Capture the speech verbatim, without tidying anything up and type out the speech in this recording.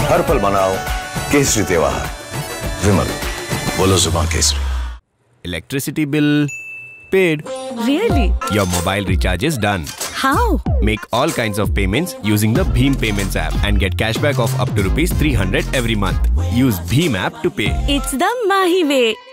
हर पल मनाओ केसरी त्योहार। विमल, बोलो जुबान Kesari. Electricity bill paid. Really? Your mobile recharge is done. How? Make all kinds of payments using the Bheem Payments app and get cashback of up to rupees three hundred every month. Use Bheem app to pay. It's the Mahi way.